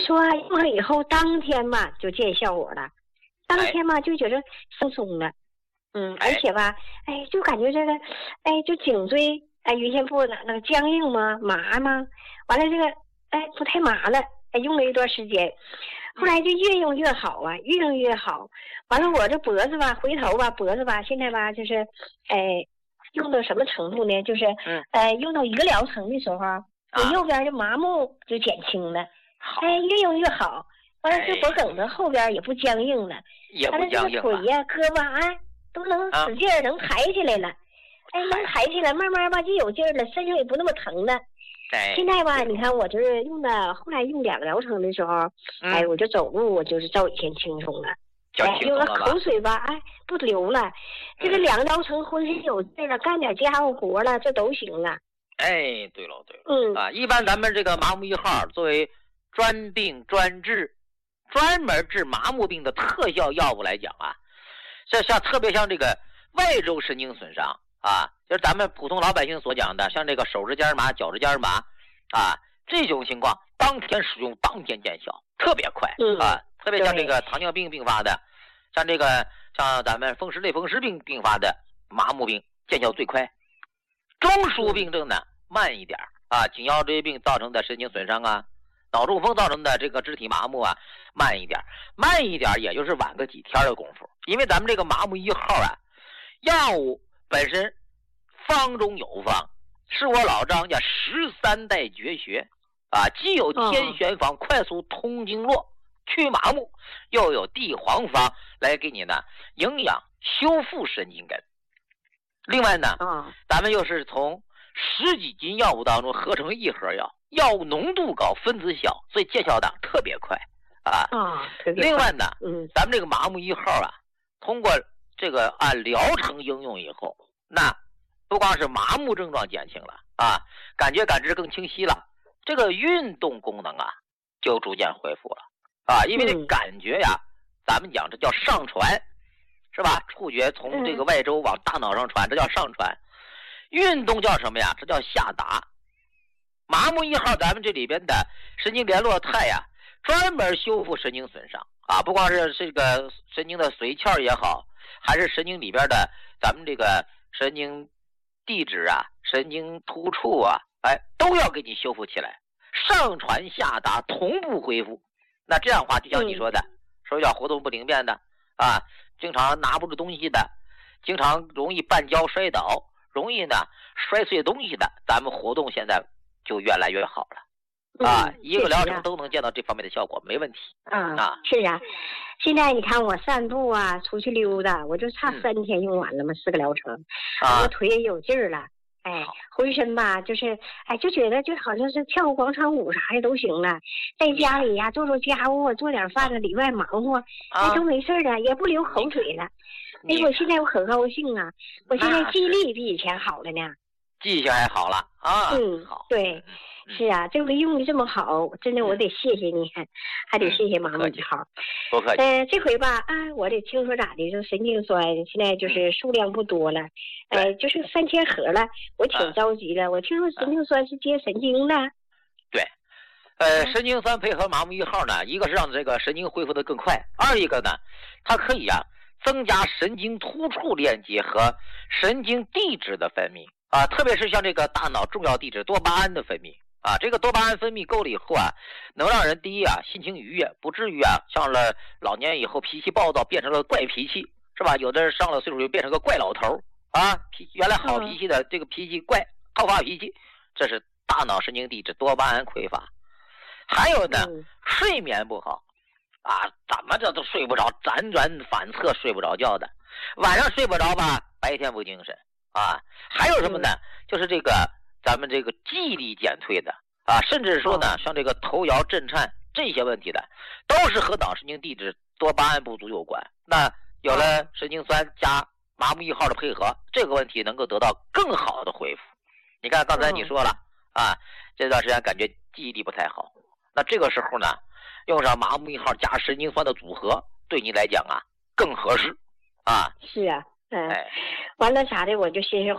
说用了以后当天嘛就见效果了，当天嘛就觉得放松了，而且吧，就感觉这个，就颈椎，原先不那个僵硬吗？麻吗？完了这个，不太麻了，用了一段时间，后来就越用越好啊，越用越好。完了我这脖子吧，回头吧，脖子吧，现在吧就是，用到什么程度呢？就是，用到一个疗程的时候，我右边的麻木就减轻了，越用越好。完了这脖梗子后边也不僵硬了，完了这个腿呀、胳膊都能使劲能抬起来了，能抬起来，慢慢吧就有劲儿了，身上也不那么疼了。现在吧，你看我就是用的，后来用2个疗程的时候，我就走路，我就是照以前轻松了，有了口水吧，不流了，这个2个疗程浑身有劲了，干点家务活了，这都行了。 对了，一般咱们这个麻木1号作为专病专治、专门治麻木病的特效药物来讲啊，特别像这个外周神经损伤就是咱们普通老百姓所讲的，像这个手指尖麻、脚趾尖麻这种情况，当天使用当天见效，特别快特别像这个糖尿病并发的，像咱们风湿类风湿病并发的麻木病见效最快。中枢病症呢慢一点颈腰椎病造成的神经损伤脑中风造成的这个肢体麻木慢一点也就是晚个几天的功夫。因为咱们这个麻木1号药物本身方中有方，是我老张家13代绝学既有天旋方快速通经络去麻木，又有地黄方来给你呢营养修复神经根。另外呢咱们又是从10几斤药物当中合成1盒药，药物浓度高，分子小，所以见效档特别快另外呢咱们这个麻木1号通过这个按疗程应用以后，那不光是麻木症状减轻了感知更清晰了，这个运动功能就逐渐恢复了因为这感觉咱们讲这叫上传，是吧？触觉从这个外周往大脑上传，这叫上传。运动叫什么呀？这叫下达。麻木1号咱们这里边的神经联络肽专门修复神经损伤不光是这个神经的髓鞘也好，还是神经里边的咱们这个神经递质神经突触都要给你修复起来，上传下达同步恢复。那这样的话就像你说的，手脚活动不灵便的经常拿不住东西的，经常容易绊跤摔倒，容易呢摔碎东西的，咱们活动现在就越来越好了一个疗程都能见到这方面的效果，没问题是现在你看我散步出去溜达，我就差3天用完了嘛，4个疗程我腿也有劲儿了，浑身吧就是就觉得就好像是跳个广场舞啥的都行了，在家里做做家务，做点饭里外忙活都没事了，也不流口水了。我现在我很高兴我现在记忆力比以前好了呢， 记性还好了好对是这回用的这么好，真的我得谢谢你，还得谢谢麻木1号。 不客气。 这回吧我得听说咋的，就神经酸现在就是数量不多了，就是3000盒了，我挺着急的。我听说神经酸是接神经的。 对，神经酸配合麻木1号呢，一个是让这个神经恢复的更快，二一个呢，它可以增加神经突触链接和神经递质的分泌特别是像这个大脑重要递质多巴胺的分泌这个多巴胺分泌够了以后能让人第一心情愉悦，不至于上了老年以后脾气暴躁变成了怪脾气，是吧？有的人上了岁数就变成个怪老头原来好脾气的这个脾气怪，好发脾气，这是大脑神经递质多巴胺匮乏。还有呢睡眠不好怎么这都睡不着，辗转反侧睡不着觉的，晚上睡不着吧，白天不精神还有什么呢就是这个咱们这个记忆力减退的甚至说呢像这个头摇震颤这些问题的，都是和脑神经递质多巴胺不足有关。那有了神经酸加麻木1号的配合，这个问题能够得到更好的恢复。你看刚才你说了这段时间感觉记忆力不太好，那这个时候呢用上麻木1号加神经酸的组合，对你来讲更合适是完了啥的我就歇歇